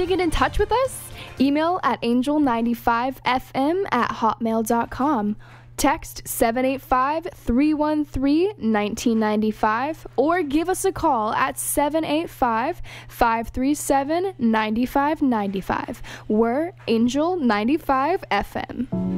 to get in touch with us? Email at angel95fm@hotmail.com. Text 785-313-1995 or give us a call at 785-537-9595. We're Angel 95 FM.